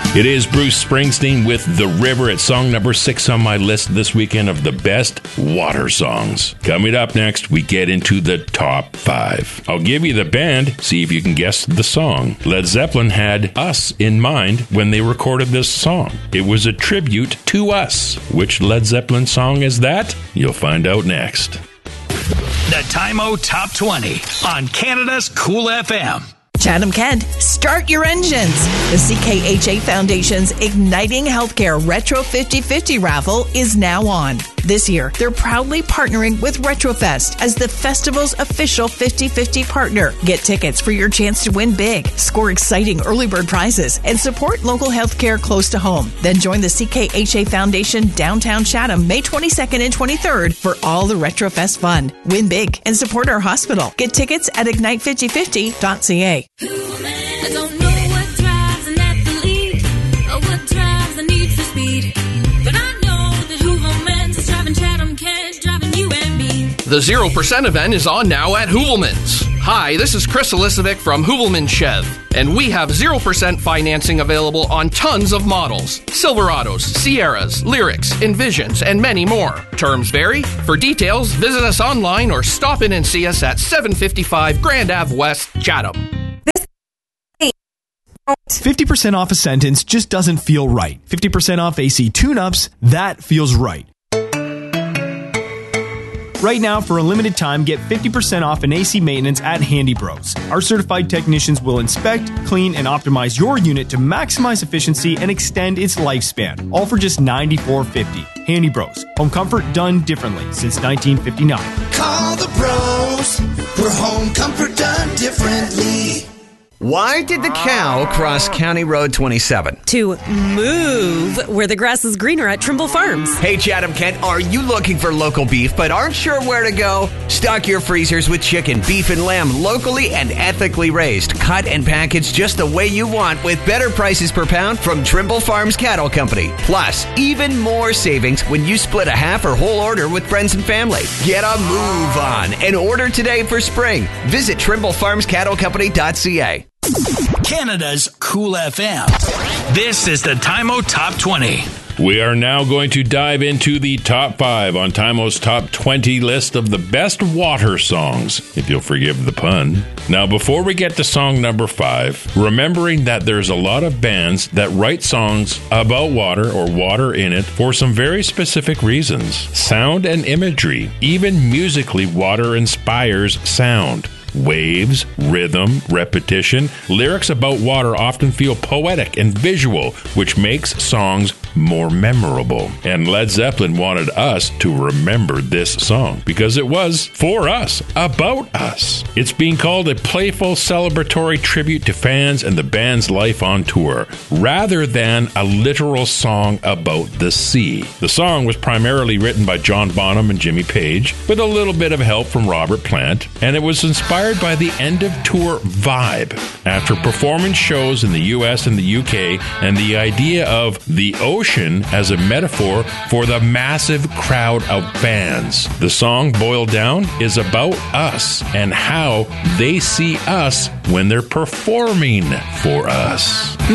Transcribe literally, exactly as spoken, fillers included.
It is Bruce Springsteen with The River at song number six on my list this weekend of the best water songs. Coming up next, we get into the top five. I'll give you the band, see if you can guess the song. Led Zeppelin had Us in mind when they recorded this song. It was a tribute to Us. Which Led Zeppelin song is that? You'll find out next. The Time-O Top twenty on Canada's Cool F M. Chatham-Kent, start your engines. The C K H A Foundation's Igniting Healthcare Retro fifty fifty raffle is now on. This year, they're proudly partnering with Retrofest as the festival's official fifty fifty partner. Get tickets for your chance to win big, score exciting early bird prizes, and support local healthcare close to home. Then join the C K H A Foundation downtown Chatham May twenty-second and twenty-third for all the Retrofest fun. Win big and support our hospital. Get tickets at ignite fifty fifty dot c a. I don't know what drives an athlete or what drives the need for speed, but I know that Hooverman's is driving Chatham-Kent, driving you and me. The zero percent event is on now at Hoovelman's. Hi, this is Chris Elisovic from Hoovelman Chev, and we have zero percent financing available on tons of models. Silverados, Sierras, Lyrics, Envisions, and many more. Terms vary. For details, visit us online or stop in and see us at seven fifty-five Grand Ave West, Chatham. fifty percent off a sentence just doesn't feel right. fifty percent off A C tune-ups, that feels right. Right now, for a limited time, get fifty percent off an A C maintenance at Handy Bros. Our certified technicians will inspect, clean, and optimize your unit to maximize efficiency and extend its lifespan, all for just ninety-four fifty. Handy Bros. Home comfort done differently since nineteen fifty-nine. Call the bros for home comfort done differently. Why did the cow cross County Road twenty-seven? To move where the grass is greener at Trimble Farms. Hey, Chatham-Kent, are you looking for local beef but aren't sure where to go? Stock your freezers with chicken, beef, and lamb locally and ethically raised, cut and packaged just the way you want with better prices per pound from Trimble Farms Cattle Company. Plus, even more savings when you split a half or whole order with friends and family. Get a move on and order today for spring. Visit trimble farms cattle company dot c a. Canada's Cool F M. This is the Time-O Top twenty. We are now going to dive into the top five on Time-O's top twenty list of the best water songs, if you'll forgive the pun. Now, before we get to song number five, remembering that there's a lot of bands that write songs about water or water in it for some very specific reasons. Sound and imagery. Even musically, water inspires sound. Waves, rhythm, repetition. Lyrics about water often feel poetic and visual, which makes songs more memorable. And Led Zeppelin wanted us to remember this song because it was for us, about us. It's being called a playful, celebratory tribute to fans and the band's life on tour, rather than a literal song about the sea. The song was primarily written by John Bonham and Jimmy Page, with a little bit of help from Robert Plant, and it was inspired by the end-of-tour vibe. After performance shows in the U S and the U K, and the idea of the ocean as a metaphor for the massive crowd of fans. The song, boiled down, is about us and how they see us when they're performing for us.